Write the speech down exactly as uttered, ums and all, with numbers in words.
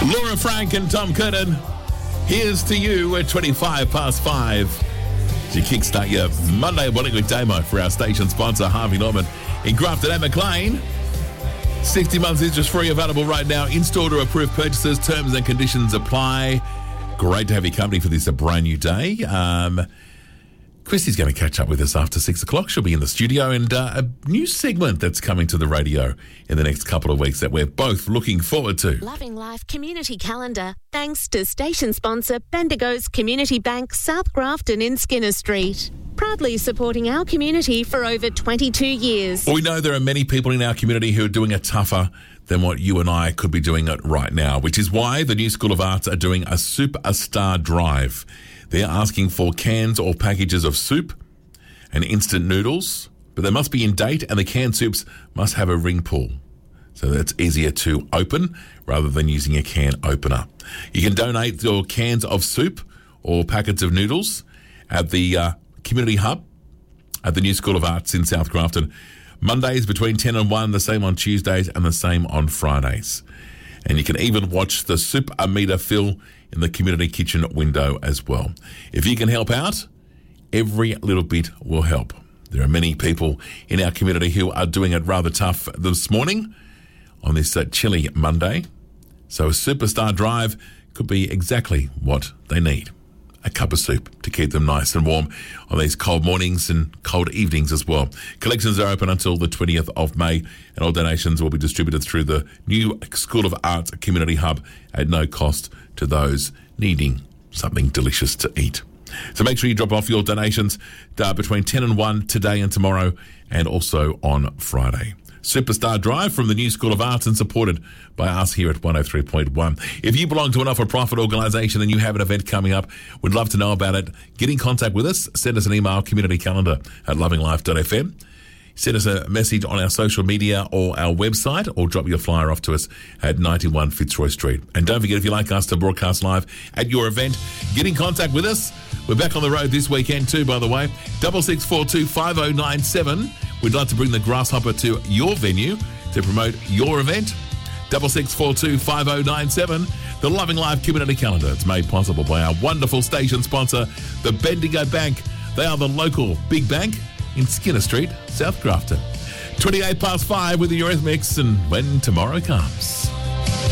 Laura Frank and Tom Curtin. Here's to you at twenty-five past five. To kickstart your Monday morning with Damo for our station sponsor, Harvey Norman in Grafton and McLean. sixty months interest free, available right now. In-store to approved purchases. Terms and conditions apply. Great to have your company for this a brand new day. Um, Christy's going to catch up with us after six o'clock. She'll be in the studio, and uh, a new segment that's coming to the radio in the next couple of weeks that we're both looking forward to. Loving Life Community Calendar, thanks to station sponsor Bendigo's Community Bank, South Grafton in Skinner Street. Proudly supporting our community for over twenty-two years. We know there are many people in our community who are doing it tougher than what you and I could be doing it right now, which is why the New School of Arts are doing a Superstar Drive. They're asking for cans or packages of soup and instant noodles, but they must be in date, and the canned soups must have a ring pull, so that's easier to open rather than using a can opener. You can donate your cans of soup or packets of noodles at the uh, Community Hub at the New School of Arts in South Grafton. Mondays between ten and one, the same on Tuesdays and the same on Fridays. And you can even watch the soup a meter fill in the community kitchen window as well. If you can help out, every little bit will help. There are many people in our community who are doing it rather tough this morning on this uh, chilly Monday. So a Superstar Drive could be exactly what they need. A cup of soup to keep them nice and warm on these cold mornings and cold evenings as well. Collections are open until the twentieth of May, and all donations will be distributed through the New School of Arts Community Hub at no cost to those needing something delicious to eat. So make sure you drop off your donations uh, between ten and one today and tomorrow, and also on Friday. Superstar Drive from the New School of Arts and supported by us here at one oh three point one. If you belong to a not-for-profit organisation and you have an event coming up, we'd love to know about it. Get in contact with us. Send us an email, community calendar at loving life dot f m. Send us a message on our social media or our website, or drop your flyer off to us at ninety-one Fitzroy Street. And don't forget, if you'd like us to broadcast live at your event, get in contact with us. We're back on the road this weekend too, by the way. double six four two five oh nine seven. We'd like to bring the Grasshopper to your venue to promote your event. double six four two five oh nine seven. The Loving Life Community Calendar. It's made possible by our wonderful station sponsor, the Bendigo Bank. They are the local big bank in Skinner Street, South Grafton. twenty-eight past five with the Eurythmics, and when tomorrow comes.